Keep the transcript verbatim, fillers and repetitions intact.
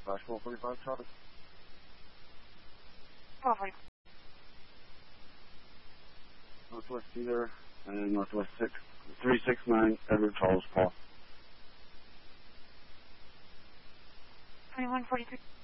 slash four forty-five traffic. four forty. Northwest Cedar and Northwest six three six nine Edward Charles Paul. twenty-one forty-three.